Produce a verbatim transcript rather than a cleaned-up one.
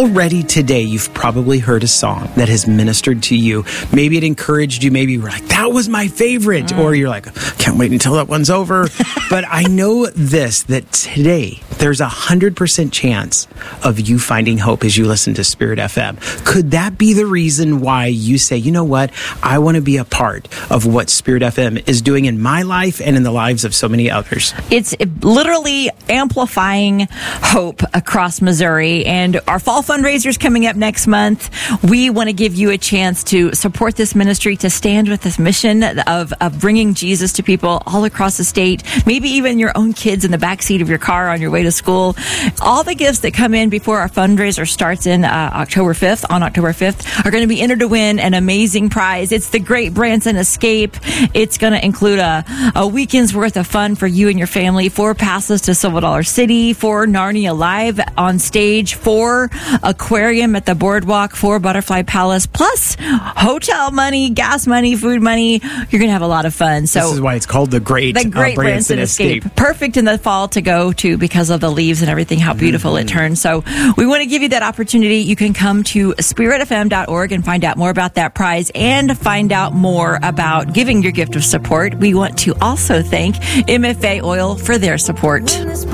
Already today, you've probably heard a song that has ministered to you. Maybe it encouraged you. Maybe you were like, that was my favorite. Mm. Or you're like, can't wait until that one's over. But I know this, that today there's a hundred percent chance of you finding hope as you listen to Spirit F M. Could that be the reason why you say, you know what? I want to be a part of what Spirit F M is doing in my life and in the lives of so many others. It's literally amplifying hope across Missouri. And our fall fundraiser is coming up next month. We want to give you a chance to support this ministry, to stand with this mission of, of bringing Jesus to people all across the state, maybe even your own kids in the backseat of your car on your way to school. All the gifts that come in before our fundraiser starts in uh, October fifth, on October fifth, are going to be entered to win an amazing prize. It's the Great Branson Escape. It's going to include a, a weekend's worth of fun for you and your family, four passes to Silver Dollar City, four Narnia Live on stage, four aquarium at the boardwalk, four Butterfly Palace, plus hotel money, gas money, food money. You're going to have a lot of fun. So this is why it's called the Great, the Great uh, Branson, Branson Escape. Escape. Perfect in the fall to go to because of the leaves and everything, how beautiful mm-hmm. it turns. So we want to give you that opportunity. You can come to spirit f m dot org and find out more about that prize and find out more about giving your gift of support. We want to also thank M F A Oil for their support.